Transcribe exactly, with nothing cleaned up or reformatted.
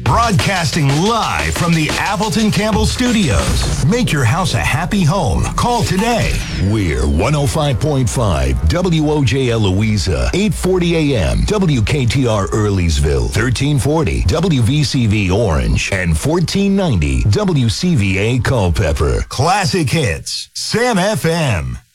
Broadcasting live from the Appleton Campbell Studios. Make your house a happy home. Call today. We're one oh five point five W O J L Louisa, eight forty A M W K T R Earlysville, thirteen forty W V C V Orange, and fourteen ninety W C V A Culpeper. Classic hits. Sam F M.